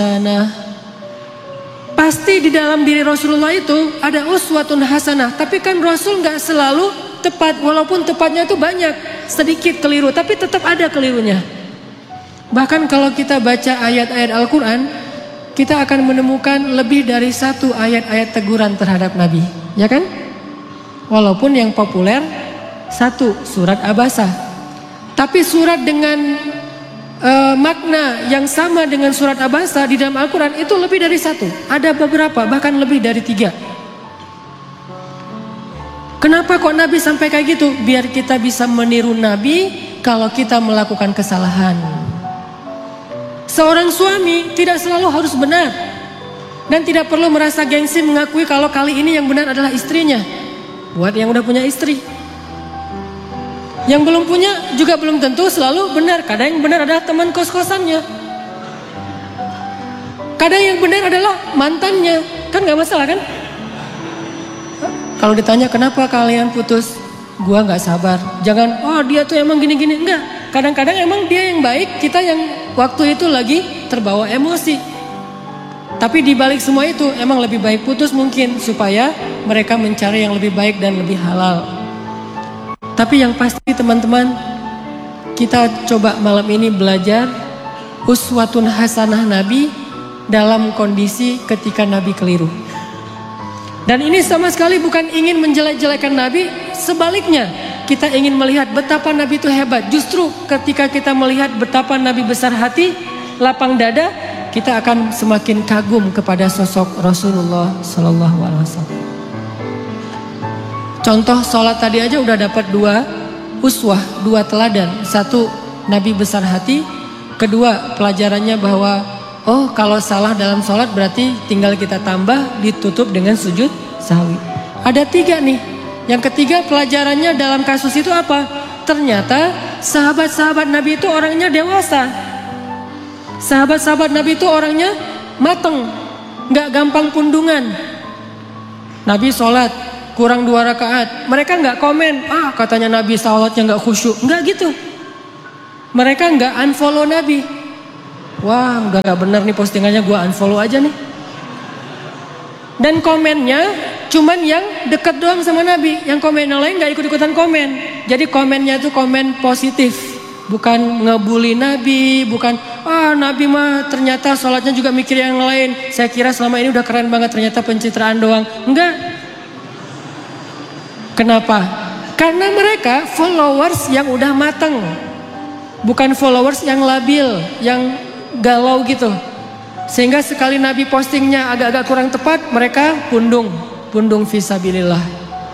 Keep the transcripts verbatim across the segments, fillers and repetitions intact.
hasanah. Pasti di dalam diri Rasulullah itu ada uswatun hasanah. Tapi kan Rasul nggak selalu tepat, walaupun tepatnya itu banyak, sedikit keliru, tapi tetap ada kelirunya. Bahkan kalau kita baca ayat-ayat Al-Quran, kita akan menemukan lebih dari satu ayat-ayat teguran terhadap Nabi, ya kan? Walaupun yang populer satu surat Abasa, tapi surat dengan uh, makna yang sama dengan surat Abasa di dalam Al-Quran itu lebih dari satu. Ada beberapa, bahkan lebih dari tiga. Kenapa kok Nabi sampai kayak gitu? Biar kita bisa meniru Nabi kalau kita melakukan kesalahan. Seorang suami tidak selalu harus benar, dan tidak perlu merasa gengsi mengakui kalau kali ini yang benar adalah istrinya. Buat yang udah punya istri. Yang belum punya juga belum tentu selalu benar. Kadang yang benar adalah teman kos-kosannya. Kadang yang benar adalah mantannya. Kan gak masalah kan? Kalau ditanya kenapa kalian putus, gua gak sabar. Jangan, oh dia tuh emang gini-gini. Enggak, kadang-kadang emang dia yang baik, kita yang waktu itu lagi terbawa emosi. Tapi di balik semua itu emang lebih baik putus mungkin, supaya mereka mencari yang lebih baik dan lebih halal. Tapi yang pasti teman-teman, kita coba malam ini belajar uswatun hasanah Nabi dalam kondisi ketika Nabi keliru. Dan ini sama sekali bukan ingin menjelek-jelekan Nabi, sebaliknya kita ingin melihat betapa Nabi itu hebat. Justru ketika kita melihat betapa Nabi besar hati, lapang dada, kita akan semakin kagum kepada sosok Rasulullah Sallallahu Alaihi Wasallam. Contoh sholat tadi aja udah dapat dua uswah, dua teladan. Satu, Nabi besar hati. Kedua, pelajarannya bahwa oh kalau salah dalam sholat berarti tinggal kita tambah, ditutup dengan sujud sahwi. Ada tiga nih. Yang ketiga, pelajarannya dalam kasus itu apa? Ternyata sahabat-sahabat Nabi itu orangnya dewasa. Sahabat-sahabat Nabi itu orangnya mateng, gak gampang pundungan. Nabi sholat kurang dua rakaat, mereka gak komen, ah katanya Nabi sholatnya gak khusyuk. Gak gitu. Mereka gak unfollow Nabi. Wah udah gak bener nih postingannya, gue unfollow aja nih. Dan komennya cuman yang deket doang sama Nabi. Yang komen yang lain gak ikut-ikutan komen. Jadi komennya itu komen positif, bukan ngebully Nabi, bukan ah Nabi mah ternyata sholatnya juga mikir yang lain, saya kira selama ini udah keren banget, ternyata pencitraan doang. Enggak. Kenapa? Karena mereka followers yang udah mateng, bukan followers yang labil, yang galau gitu. Sehingga sekali Nabi postingnya agak-agak kurang tepat, mereka pundung, pundung fisabilillah.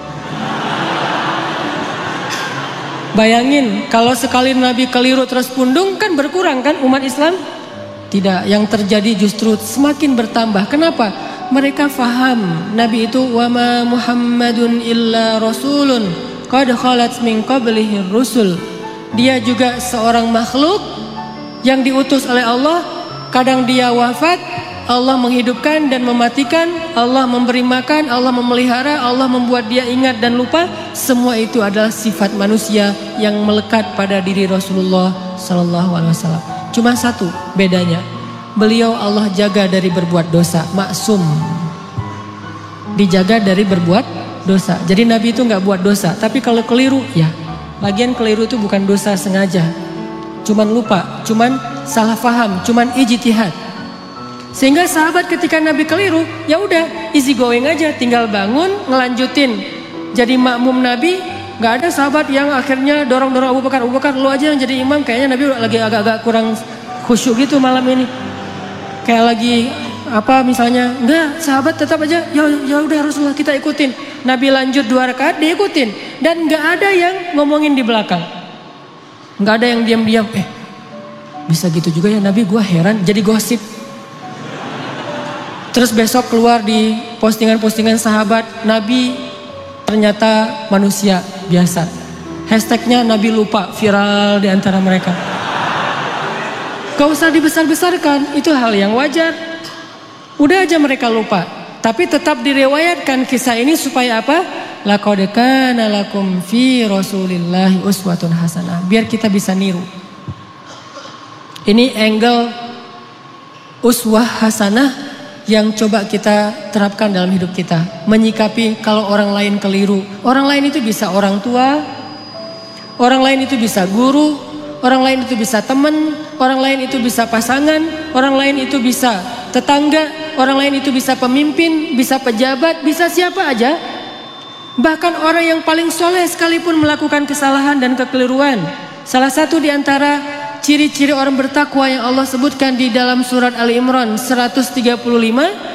Bayangin kalau sekali Nabi keliru terus pundung, kan berkurang kan umat Islam? Tidak, yang terjadi justru semakin bertambah. Kenapa? Mereka faham Nabi itu wa ma Muhammadun illa rasulun qad khalat min qablihi rusul. Dia juga seorang makhluk yang diutus oleh Allah. Kadang dia wafat, Allah menghidupkan dan mematikan, Allah memberi makan, Allah memelihara, Allah membuat dia ingat dan lupa. Semua itu adalah sifat manusia yang melekat pada diri Rasulullah Sallallahu Alaihi Wasallam. Cuma satu bedanya, beliau Allah jaga dari berbuat dosa, maksum, dijaga dari berbuat dosa. Jadi Nabi itu nggak buat dosa, tapi kalau keliru, ya, bagian keliru itu bukan dosa sengaja, cuman lupa, cuman salah faham, cuman ijtihad. Sehingga sahabat ketika Nabi keliru, ya udah easy going aja, tinggal bangun, ngelanjutin jadi makmum Nabi. Nggak ada sahabat yang akhirnya dorong-dorong Abu Bakar, Abu Bakar lu aja yang jadi imam, kayaknya Nabi lagi agak-agak kurang khusyuk gitu malam ini. Kayak lagi apa misalnya, enggak, sahabat tetap aja, ya ya udah Rasulullah kita ikutin. Nabi lanjut dua rakaat diikutin, dan nggak ada yang ngomongin di belakang, nggak ada yang diam-diam. Eh bisa gitu juga ya Nabi, gua heran, jadi gosip. Terus besok keluar di postingan-postingan sahabat, Nabi ternyata manusia biasa. Hashtagnya Nabi lupa, viral di antara mereka. Gak usah dibesar-besarkan, itu hal yang wajar. Udah aja mereka lupa. Tapi tetap direwayatkan kisah ini supaya apa? Laqad kana lakum fi Rasulillahi uswatun hasanah. Biar kita bisa niru. Ini angle uswah hasanah yang coba kita terapkan dalam hidup kita. Menyikapi kalau orang lain keliru. Orang lain itu bisa orang tua, orang lain itu bisa guru, orang lain itu bisa teman, orang lain itu bisa pasangan, orang lain itu bisa tetangga, orang lain itu bisa pemimpin, bisa pejabat, bisa siapa aja. Bahkan orang yang paling soleh sekalipun melakukan kesalahan dan kekeliruan. Salah satu di antara ciri-ciri orang bertakwa yang Allah sebutkan di dalam surat Ali Imran seratus tiga puluh lima,